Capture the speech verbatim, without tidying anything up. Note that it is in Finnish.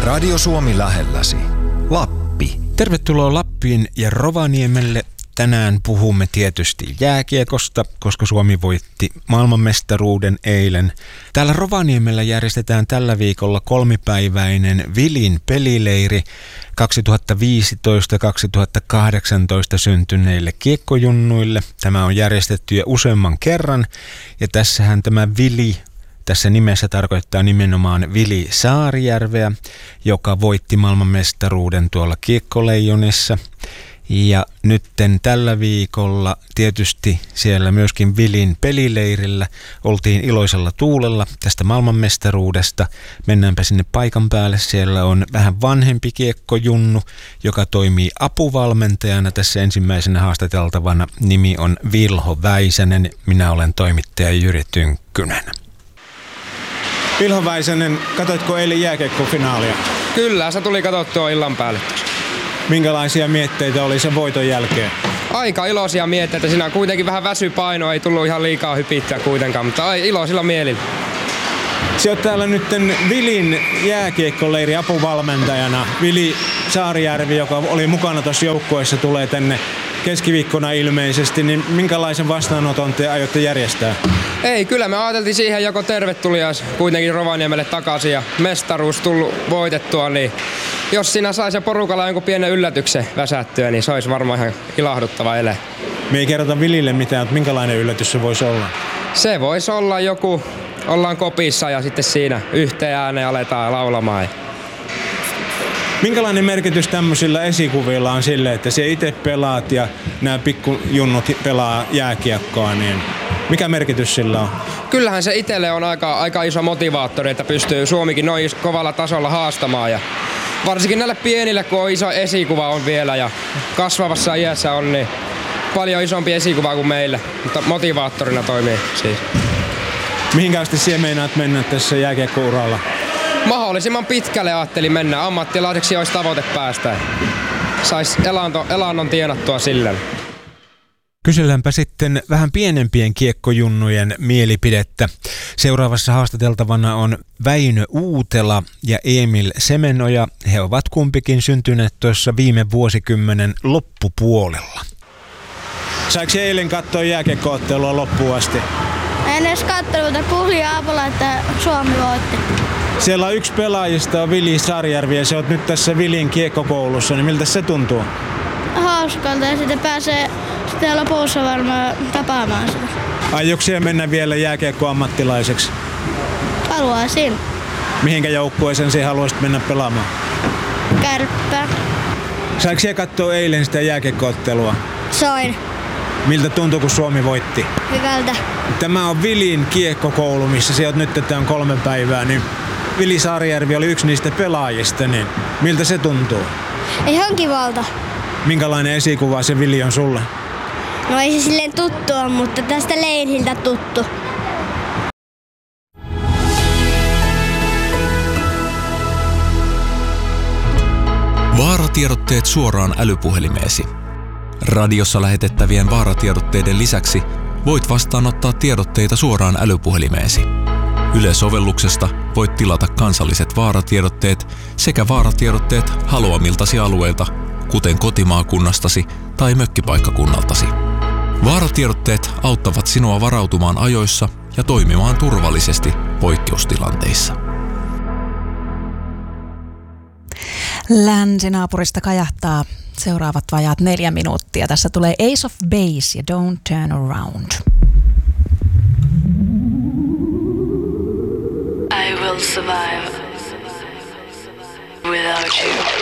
Radio Suomi lähelläsi. Lappi. Tervetuloa Lappiin ja Rovaniemelle. Tänään puhumme tietysti jääkiekosta, koska Suomi voitti maailmanmestaruuden eilen. Täällä Rovaniemellä järjestetään tällä viikolla kolmipäiväinen Vilin pelileiri kaksituhattaviisitoista kaksituhattakahdeksantoista syntyneille kiekkojunnuille. Tämä on järjestetty jo useamman kerran ja tässähän tämä Vili tässä nimessä tarkoittaa nimenomaan Vili Saarijärveä, joka voitti maailmanmestaruuden tuolla Kiekkoleijonissa. Ja nytten tällä viikolla tietysti siellä myöskin Vilin pelileirillä oltiin iloisella tuulella tästä maailmanmestaruudesta. Mennäänpä sinne paikan päälle. Siellä on vähän vanhempi kiekkojunnu, joka toimii apuvalmentajana. Tässä ensimmäisenä haastateltavana nimi on Vilho Väisänen. Minä olen toimittaja Jyri Tynkkynen. Vilho Väisänen, katsoitko eilen jääkiekkofinaalia? Kyllä, se tuli katsottua illan päälle. Minkälaisia mietteitä oli sen voiton jälkeen? Aika iloisia mietteitä. Siinä kuitenkin vähän väsypaino, ei tullut ihan liikaa hypittyä kuitenkaan, mutta ai, iloisilla mielillä. Sä oot täällä nyt Vilin jääkiekkoleiri apuvalmentajana. Vili Saarijärvi, joka oli mukana tuossa joukkueessa, tulee tänne keskiviikkona ilmeisesti, niin minkälaisen vastaanoton te aiotte järjestää? Ei, kyllä me ajateltiin siihen joko tervetuliais kuitenkin Rovaniemelle takaisin ja mestaruus tullut voitettua, niin jos siinä saisi porukalla jonkun pienen yllätyksen väsättyä, niin se olisi varmaan ihan ilahduttava ele. Me ei kerrota Vilille mitään, mutta minkälainen yllätys se voisi olla? Se voisi olla joku, ollaan kopissa ja sitten siinä yhteen ääneen aletaan laulamaan. Minkälainen merkitys tämmöisillä esikuvilla on sille, että se itse pelaat ja nämä pikkujunnut pelaa jääkiekkoa, niin mikä merkitys sillä on? Kyllähän se itselle on aika, aika iso motivaattori, että pystyy Suomikin noin kovalla tasolla haastamaan. Ja varsinkin näille pienille, kun on iso esikuva on vielä ja kasvavassa iässä on, niin paljon isompi esikuva kuin meille, mutta motivaattorina toimii siis. Mihinkä asti siellä meinaat mennä tässä jääkiekko-uralla? Mahdollisimman pitkälle ajattelin mennä. Ammattilaiseksi olisi tavoite päästä. Saisi elanto, elannon tienattua sillä. Kyselläänpä sitten vähän pienempien kiekkojunnujen mielipidettä. Seuraavassa haastateltavana on Väinö Uutela ja Emil Semenoja. He ovat kumpikin syntyneet tuossa viime vuosikymmenen loppupuolella. Saiko eilen katsoa jääkiekko-ottelua loppuun asti? En edes katsonut, mutta kuulin aamulla, että Suomi voitti. Siellä on yksi pelaajista, on Vili Saarijärvi, ja sä oot nyt tässä Vilin kiekkokoulussa, niin miltä se tuntuu? Hauskalta, ja sitten pääsee sitten lopussa varmaan tapaamaan sitä. Aiotko siellä mennä vielä jääkiekkoammattilaiseksi? Haluaisin. Mihinkä joukkueeseen sinä haluaisit mennä pelaamaan? Kärppä. Saiko siellä katsoa eilen sitä jääkiekko-ottelua? Soin. Miltä tuntui, kun Suomi voitti? Hyvältä. Tämä on Vilin kiekkokoulu, missä sä oot nyt, että on kolme päivää, niin Vili Saarijärvi oli yksi niistä pelaajista, niin miltä se tuntuu? Ihan kivalta. Minkälainen esikuva se Vili on sulle? No ei se silleen tuttua, mutta tästä leihiltä tuttu. Vaaratiedotteet suoraan älypuhelimeesi. Radiossa lähetettävien vaaratiedotteiden lisäksi voit vastaanottaa tiedotteita suoraan älypuhelimeesi. Yle-sovelluksesta voit tilata kansalliset vaaratiedotteet sekä vaaratiedotteet haluamiltasi alueilta, kuten kotimaakunnastasi tai mökkipaikkakunnaltasi. Vaaratiedotteet auttavat sinua varautumaan ajoissa ja toimimaan turvallisesti poikkeustilanteissa. Länsinaapurista kajahtaa seuraavat vajaat neljä minuuttia. Tässä tulee Ace of Base ja Don't Turn Around. I will survive without you.